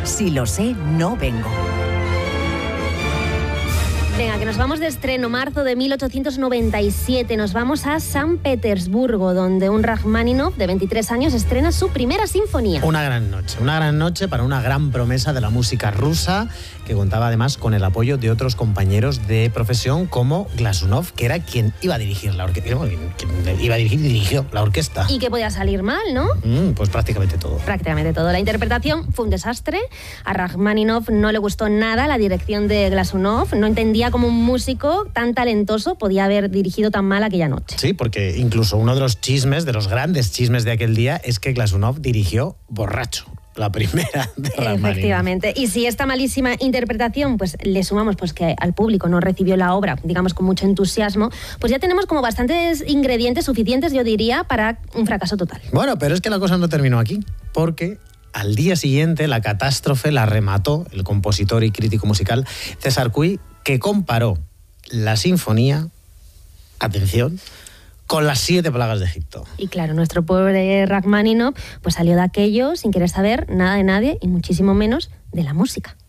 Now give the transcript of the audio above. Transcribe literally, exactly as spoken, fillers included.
Si lo sé, no vengo. Venga, que nos vamos de estreno, marzo de mil ochocientos noventa y siete. Nos vamos a San Petersburgo, donde un Rajmáninov de veintitrés años estrena su primera sinfonía. Una gran noche, una gran noche para una gran promesa de la música rusa, que contaba además con el apoyo de otros compañeros de profesión como Glazunov, que era quien iba a dirigir la orquesta. Quien iba a dirigir y dirigió la orquesta. Y que podía salir mal, ¿no? Mm, pues prácticamente todo. Prácticamente todo. La interpretación fue un desastre. A Rajmáninov no le gustó nada la dirección de Glazunov. No entendía cómo un músico tan talentoso podía haber dirigido tan mal aquella noche. Sí, porque incluso uno de los chismes, de los grandes chismes de aquel día, es que Glazunov dirigió borracho la primera de Rajmáninov. Efectivamente. Y si esta malísima interpretación pues le sumamos pues que al público no recibió la obra, digamos, con mucho entusiasmo, pues ya tenemos como bastantes ingredientes suficientes, yo diría, para un fracaso total. Bueno, pero es que la cosa no terminó aquí, porque al día siguiente la catástrofe la remató el compositor y crítico musical César Cui, que comparó la sinfonía, atención, con las siete plagas de Egipto. Y claro, nuestro pobre Rajmáninov pues salió de aquello sin querer saber nada de nadie y muchísimo menos de la música.